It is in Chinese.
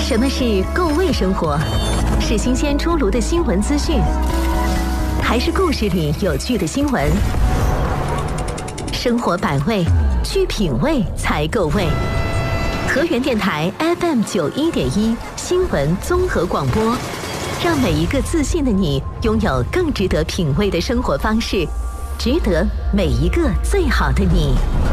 什么是够味生活？是新鲜出炉的新闻资讯，还是故事里有趣的新闻？生活百味，去品味才够味。河源电台 FM 91.1新闻综合广播，让每一个自信的你拥有更值得品味的生活方式，值得每一个最好的你。